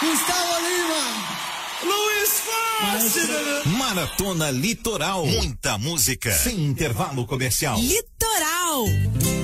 Gustavo Lima, Luiz Fonsi. Maratona Litoral. Muita música. Sem intervalo comercial. Litoral.